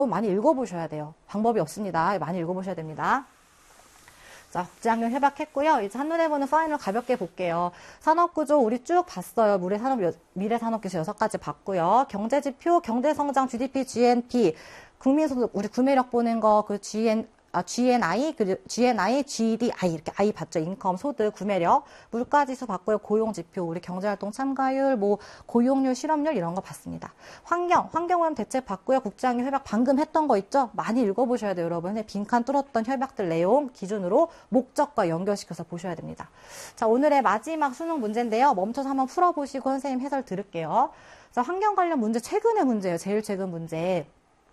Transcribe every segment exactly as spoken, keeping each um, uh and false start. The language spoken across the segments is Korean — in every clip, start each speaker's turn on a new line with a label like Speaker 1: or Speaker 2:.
Speaker 1: 많이 읽어보셔야 돼요. 방법이 없습니다. 많이 읽어보셔야 됩니다. 자, 국제환경 협약했고요. 이제 한눈에 보는 파이널 가볍게 볼게요. 산업구조 우리 쭉 봤어요. 미래 산업, 미래 산업기술 여섯 가지 봤고요. 경제지표, 경제성장, 지디피, 지엔피, 국민소득, 우리 구매력 보는 거, 그 지엔, 아, 지엔아이, 그 지엔아이, 지디아이 이렇게 I 봤죠. 인컴, 소득, 구매력, 물가지수 봤고요. 고용지표, 우리 경제활동 참가율, 뭐 고용률, 실업률 이런 거 봤습니다. 환경, 환경오염 대책 봤고요. 국제환경 협약 방금 했던 거 있죠. 많이 읽어보셔야 돼요, 여러분. 빈칸 뚫었던 협약들 내용 기준으로 목적과 연결시켜서 보셔야 됩니다. 자, 오늘의 마지막 수능 문제인데요. 멈춰서 한번 풀어보시고 선생님 해설 들을게요. 자, 환경 관련 문제 최근의 문제예요. 제일 최근 문제.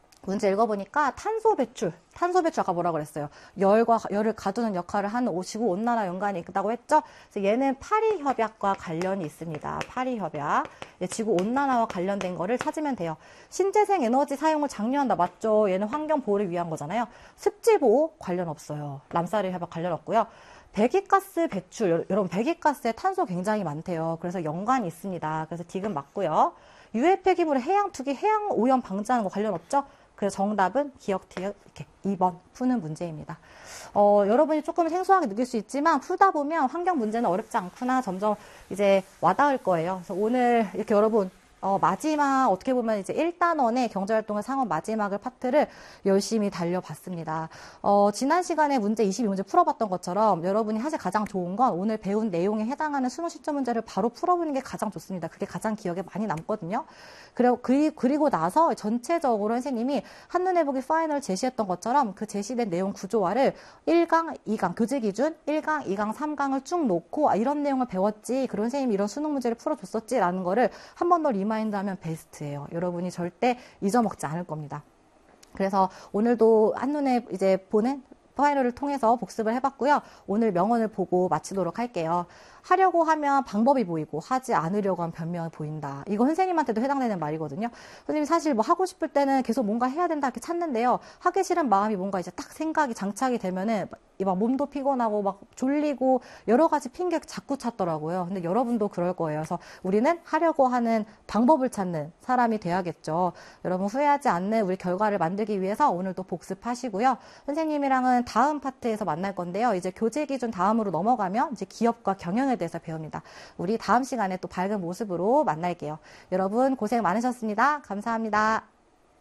Speaker 1: 문제 읽어보니까 탄소 배출, 탄소 배출 아까 뭐라 그랬어요? 열과 열을 가두는 역할을 하는 지구 온난화 연관이 있다고 했죠? 그래서 얘는 파리 협약과 관련이 있습니다. 파리 협약, 지구 온난화와 관련된 거를 찾으면 돼요. 신재생 에너지 사용을 장려한다, 맞죠? 얘는 환경 보호를 위한 거잖아요. 습지 보호 관련 없어요. 람사르 협약 관련 없고요. 배기가스 배출, 여러분 배기가스에 탄소 굉장히 많대요. 그래서 연관이 있습니다. 그래서 디귿 맞고요. 유해 폐기물의 해양 투기, 해양 오염 방지하는 거 관련 없죠? 그래서 정답은 기억, 티귿 이렇게 이 번 푸는 문제입니다. 어, 여러분이 조금 생소하게 느낄 수 있지만 풀다 보면 환경 문제는 어렵지 않구나 점점 이제 와닿을 거예요. 그래서 오늘 이렇게 여러분 어, 마지막 어떻게 보면 이제 일 단원의 경제활동의 상업 마지막을 파트를 열심히 달려봤습니다. 어, 지난 시간에 문제 이십이 문제 풀어봤던 것처럼 여러분이 사실 가장 좋은 건 오늘 배운 내용에 해당하는 수능 시점 문제를 바로 풀어보는 게 가장 좋습니다. 그게 가장 기억에 많이 남거든요. 그리고, 그리고 나서 전체적으로 선생님이 한눈에 보기 파이널 제시했던 것처럼 그 제시된 내용 구조화를 일 강, 이 강, 교재 기준 일 강, 이 강, 삼 강을 쭉 놓고 아, 이런 내용을 배웠지, 그리고 선생님이 이런 수능 문제를 풀어줬었지 라는 거를 한 번 더 리마인드 하면 베스트예요. 여러분이 절대 잊어먹지 않을 겁니다. 그래서 오늘도 한눈에 이제 보는 파이널을 통해서 복습을 해봤고요. 오늘 명언을 보고 마치도록 할게요. 하려고 하면 방법이 보이고 하지 않으려고 하면 변명이 보인다. 이거 선생님한테도 해당되는 말이거든요. 선생님이 사실 뭐 하고 싶을 때는 계속 뭔가 해야 된다 이렇게 찾는데요. 하기 싫은 마음이 뭔가 이제 딱 생각이 장착이 되면은 막 몸도 피곤하고 막 졸리고 여러 가지 핑계 자꾸 찾더라고요. 근데 여러분도 그럴 거예요. 그래서 우리는 하려고 하는 방법을 찾는 사람이 돼야겠죠. 여러분 후회하지 않는 우리 결과를 만들기 위해서 오늘도 복습하시고요. 선생님이랑은 다음 파트에서 만날 건데요. 이제 교재 기준 다음으로 넘어가면 이제 기업과 경영에 대해서 배웁니다. 우리 다음 시간에 또 밝은 모습으로 만날게요. 여러분 고생 많으셨습니다. 감사합니다.